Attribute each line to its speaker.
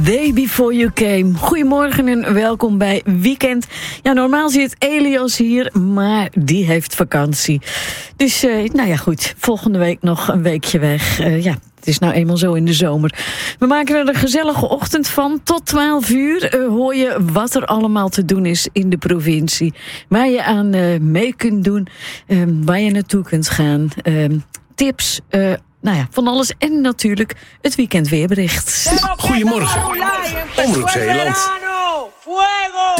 Speaker 1: Day Before You Came. Goedemorgen en welkom bij Weekend. Ja, normaal zit Elias hier, maar die heeft vakantie. Dus, nou ja, goed. Volgende week nog een weekje weg. Ja, het is nou eenmaal zo in de zomer. We maken er een gezellige ochtend van. Tot 12 uur hoor je wat er allemaal te doen is in de provincie. Waar je aan mee kunt doen. Waar je naartoe kunt gaan. Tips, nou ja, van alles en natuurlijk het weekendweerbericht.
Speaker 2: Goedemorgen, Omroep Zeeland.